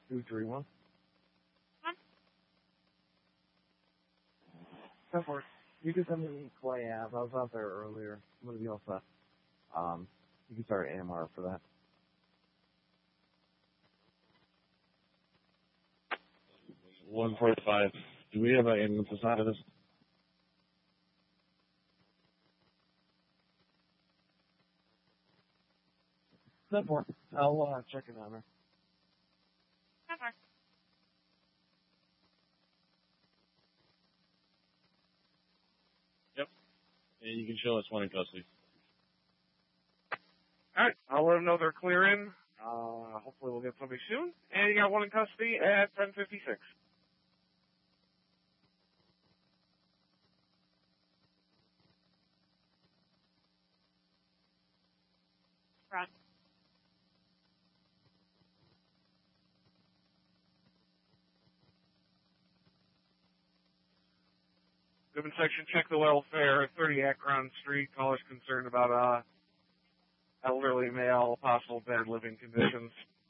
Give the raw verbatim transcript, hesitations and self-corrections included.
two three one. That works. You can send me Clay Ave. I was out there earlier. I'm going to be all set. Um, you can start A M R for that. one forty-five. Do we have an ambulance assigned to this? That works. I'll uh, check it on her. That works. Yep. And you can show us one in custody. All right, I'll let them know they're clearing. Uh, hopefully we'll get somebody soon. And you got one in custody at ten fifty-six. Right. Goodman section, check the welfare, thirty Akron Street. Callers concerned about uh, elderly male, possible bed living conditions.